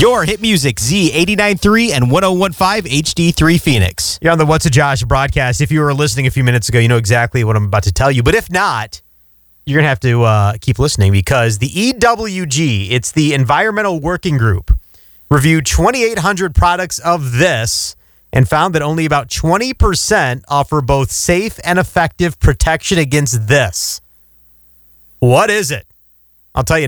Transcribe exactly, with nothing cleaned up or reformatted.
Your hit music, Z eighty-nine point three and one oh one point five H D three Phoenix. You're on the What's a Josh broadcast. If you were listening a few minutes ago, you know exactly what I'm about to tell you. But if not, you're going to have to uh, keep listening because the E W G, it's the Environmental Working Group, reviewed twenty-eight hundred products of this and found that only about twenty percent offer both safe and effective protection against this. What is it? I'll tell you